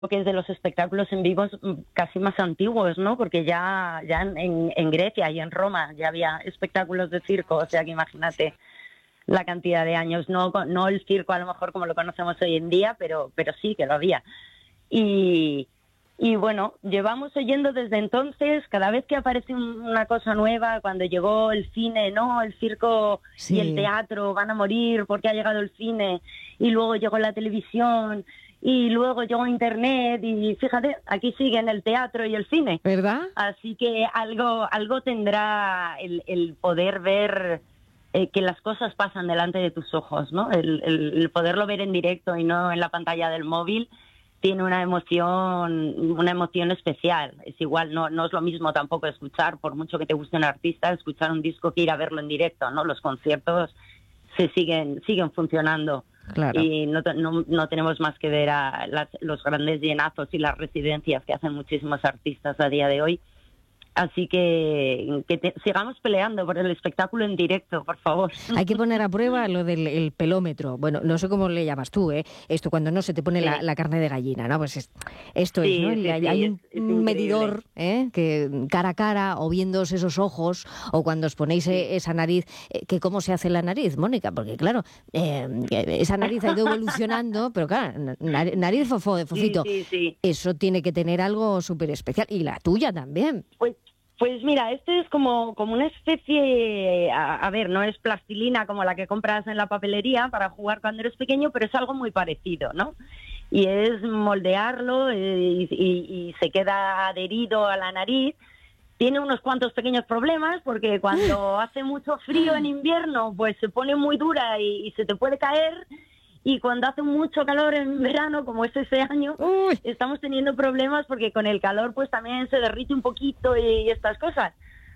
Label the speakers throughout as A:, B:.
A: que es de los espectáculos en vivo casi más antiguos, ¿no? Porque ya en Grecia y en Roma ya había espectáculos de circo, o sea que imagínate la cantidad de años, no el circo a lo mejor como lo conocemos hoy en día, pero sí que lo había. Y bueno, llevamos oyendo desde entonces, cada vez que aparece una cosa nueva, cuando llegó el cine, no, el circo
B: Sí.
A: y el teatro van a morir porque ha llegado el cine, y luego llegó la televisión, y luego llegó Internet, y fíjate, aquí siguen el teatro y el cine.
B: ¿Verdad?
A: Así que algo tendrá el poder ver que las cosas pasan delante de tus ojos, ¿no? El poderlo ver en directo y no en la pantalla del móvil tiene una emoción especial. Es igual, no es lo mismo tampoco escuchar, por mucho que te guste un artista, escuchar un disco que ir a verlo en directo, ¿no? Los conciertos siguen funcionando.
B: Claro.
A: Y no tenemos más que ver a los grandes llenazos y las residencias que hacen muchísimos artistas a día de hoy. Así que sigamos peleando por el espectáculo en directo, por favor.
B: Hay que poner a prueba lo del el pelómetro. Bueno, no sé cómo le llamas tú, ¿eh? Esto cuando no se te pone la carne de gallina, ¿no? Pues esto
A: Sí,
B: es, ¿no?
A: sí,
B: Hay un
A: es
B: medidor, que cara a cara, o viéndose esos ojos, o cuando os ponéis esa nariz, que ¿cómo se hace la nariz, Mónica? Porque claro, esa nariz ha ido evolucionando, pero claro, nariz fofito.
A: Sí.
B: Eso tiene que tener algo súper especial. Y la tuya también.
A: Pues mira, este es como una especie, a ver, no es plastilina como la que compras en la papelería para jugar cuando eres pequeño, pero es algo muy parecido, ¿no? Y es moldearlo y se queda adherido a la nariz. Tiene unos cuantos pequeños problemas porque cuando hace mucho frío en invierno, pues se pone muy dura y se te puede caer. Y cuando hace mucho calor en verano, como es ese año, estamos teniendo problemas porque con el calor pues también se derrite un poquito y estas cosas.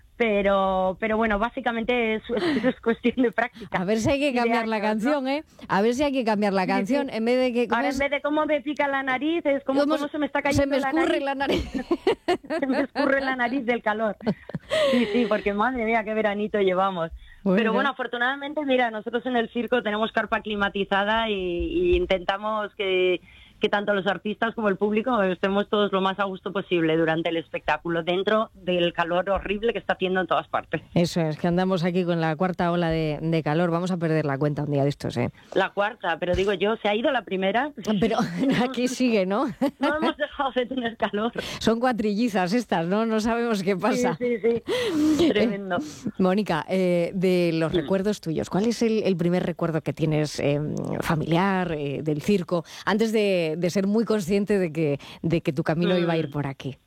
A: Pero bueno, básicamente es cuestión de práctica.
B: A ver si hay que cambiar la canción, ¿no? A ver si hay que cambiar la canción.
A: Sí.
B: En vez de que...
A: Ahora, en vez de cómo me pica la nariz, es como se me está cayendo
B: se me escurre la nariz.
A: Se me escurre la nariz del calor. Sí, porque madre mía, qué veranito llevamos. Bueno. Pero bueno, afortunadamente, mira, nosotros en el circo tenemos carpa climatizada y intentamos que tanto los artistas como el público estemos todos lo más a gusto posible durante el espectáculo, dentro del calor horrible que está haciendo en todas partes.
B: Eso es, que andamos aquí con la cuarta ola de calor. Vamos a perder la cuenta un día de estos, ¿eh?
A: La cuarta, pero digo yo, se ha ido la primera.
B: Pero aquí sigue, ¿no?
A: No hemos dejado de tener calor.
B: Son cuatrillizas estas, ¿no? No sabemos qué pasa.
A: Sí. Tremendo.
B: Mónica, de los recuerdos tuyos, ¿cuál es el primer recuerdo que tienes familiar, del circo, antes de ser muy consciente de que tu camino iba a ir por aquí?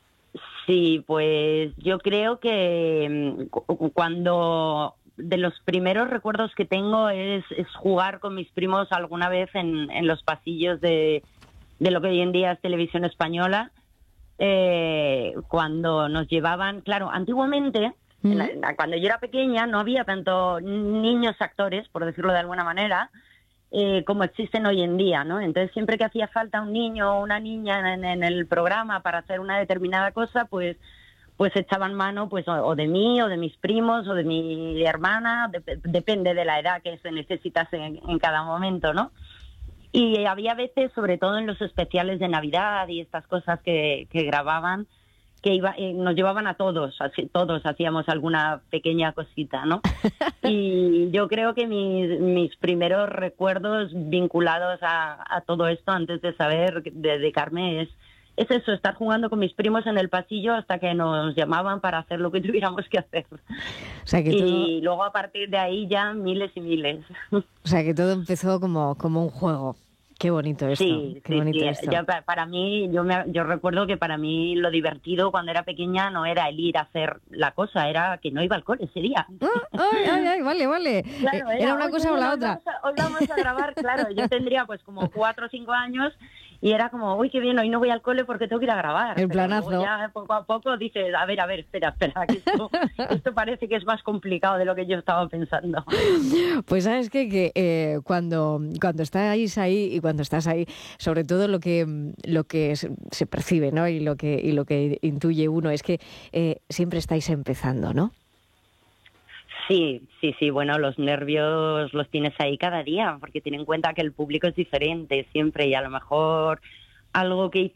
A: Sí, pues yo creo que cuando de los primeros recuerdos que tengo es jugar con mis primos alguna vez en los pasillos de lo que hoy en día es Televisión Española, cuando nos llevaban, claro, antiguamente, cuando yo era pequeña no había tanto niños actores, por decirlo de alguna manera, como existen hoy en día, ¿no? Entonces siempre que hacía falta un niño o una niña en el programa para hacer una determinada cosa, pues echaban mano pues o de mí o de mis primos o de mi hermana, depende de la edad que se necesitase en cada momento, ¿no? Y había veces, sobre todo en los especiales de Navidad y estas cosas que grababan, que nos llevaban a todos hacíamos alguna pequeña cosita, ¿no? Y yo creo que mis primeros recuerdos vinculados a todo esto, antes de saber dedicarme, es eso, estar jugando con mis primos en el pasillo hasta que nos llamaban para hacer lo que tuviéramos que hacer.
B: O sea que
A: y luego a partir de ahí ya miles y miles.
B: O sea que todo empezó como un juego. Qué bonito esto.
A: Sí.
B: Esto.
A: Ya para mí, yo recuerdo que para mí lo divertido cuando era pequeña no era el ir a hacer la cosa, era que no iba al cole ese día.
B: Ay, vale.
A: Claro,
B: era una cosa o la otra.
A: Hoy vamos a grabar, claro, yo tendría pues como 4 o 5 años y era como, uy, qué bien, hoy no voy al cole porque tengo que ir a grabar.
B: El planazo.
A: Pero ya poco a poco dices, a ver, espera, que esto parece que es más complicado de lo que yo estaba pensando.
B: Pues sabes que cuando estáis ahí y cuando estás ahí, sobre todo lo que se percibe, ¿no? y lo que intuye uno es que siempre estáis empezando, ¿no?
A: Sí, bueno, los nervios los tienes ahí cada día, porque ten en cuenta que el público es diferente siempre y a lo mejor algo que